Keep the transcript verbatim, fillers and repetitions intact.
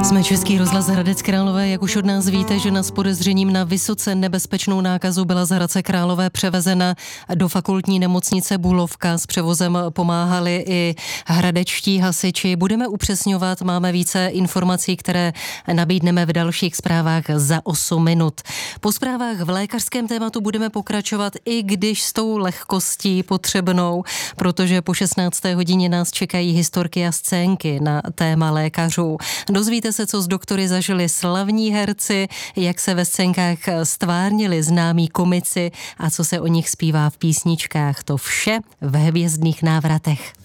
Jsme Český rozhlas Hradec Králové, jak už od nás víte, že s podezřením na vysoce nebezpečnou nákazu byla z Hradce Králové převezena do fakultní nemocnice Bulovka. S převozem pomáhali i hradečtí hasiči. Budeme upřesňovat, máme více informací, které nabídneme v dalších zprávách za osm minut. Po zprávách v lékařském tématu budeme pokračovat, i když s tou lehkostí potřebnou, protože po šestnácté hodině nás čekají historky a scénky na téma lékařů. Dozvíte se, co s doktory zažili slavní herci, jak se ve scénkách stvárnili známí komici a co se o nich zpívá v písničkách. To vše v Hvězdných návratech.